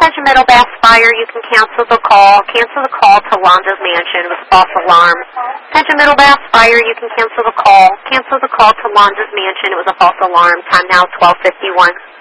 Attention Middle Bass Fire, you can cancel the call. Cancel the call to Lonzo's Mansion with false alarm. Attention Middle Bass Fire, you can cancel the call. Cancel the call to Lonzo's Mansion. It was a false alarm. Time now 12:51.